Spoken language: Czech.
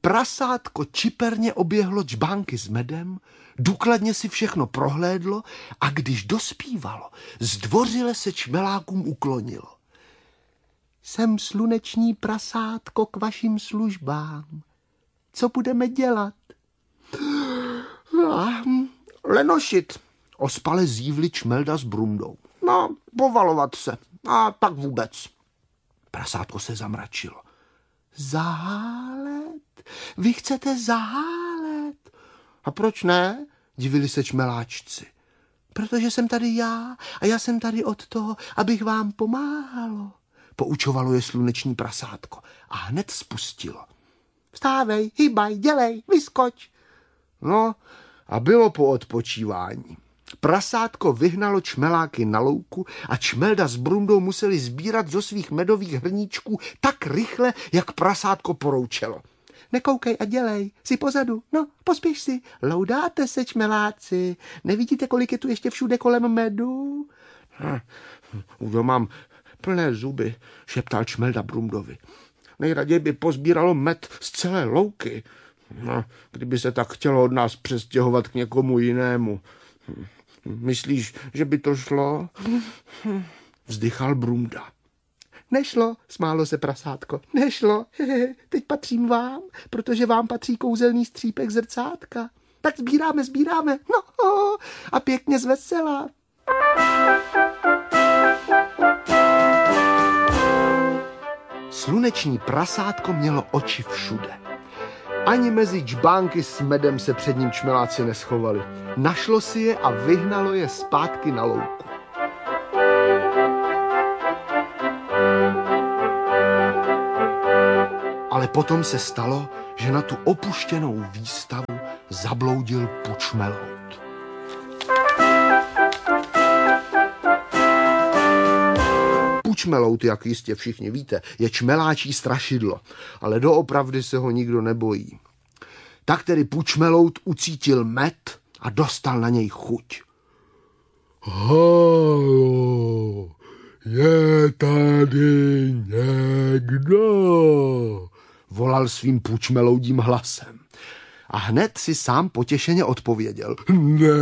Prasátko čiperně oběhlo džbánky s medem, důkladně si všechno prohlédlo a když dospívalo, zdvořile se čmelákům uklonilo. Jsem sluneční prasátko k vašim službám. Co budeme dělat? Lenošit, ospale zívli Čmelda s Brundou. No, povalovat se. A tak vůbec. Prasátko se zamračilo. Zahálet? Vy chcete zahálet? A proč ne? Divili se čmeláčci. Protože jsem tady já a já jsem tady od toho, abych vám pomáhalo. Poučovalo je sluneční prasátko a hned spustilo. Vstávej, hýbaj, dělej, vyskoč. No a bylo po odpočívání. Prasátko vyhnalo čmeláky na louku a Čmelda s Brundou museli sbírat do svých medových hrníčků tak rychle, jak prasátko poroučelo. Nekoukej a dělej, jsi pozadu, no, pospěš si, loudáte se, čmeláci, nevidíte, kolik je tu ještě všude kolem medu? Už mám plné zuby, šeptal Čmelda Brundovi. Nejraději by pozbíralo med z celé louky, no, kdyby se tak chtělo od nás přestěhovat k někomu jinému. Myslíš, že by to šlo? Vzdychal Brunda. Nešlo, smálo se prasátko. Nešlo, teď patřím vám, protože vám patří kouzelný střípek zrcátka. Tak sbíráme, no a pěkně zvesela. Sluneční prasátko mělo oči všude. Ani mezi džbánky s medem se před ním čmeláci neschovali. Našlo si je a vyhnalo je zpátky na louku. Ale potom se stalo, že na tu opuštěnou výstavu zabloudil pučmelout. Pučmelout, jak jistě všichni víte, je čmeláčí strašidlo, ale doopravdy se ho nikdo nebojí. Tak tedy pučmelout ucítil med a dostal na něj chuť. Halo, je tady někdo? Volal svým pučmeloudím hlasem. A hned si sám potěšeně odpověděl. Ne,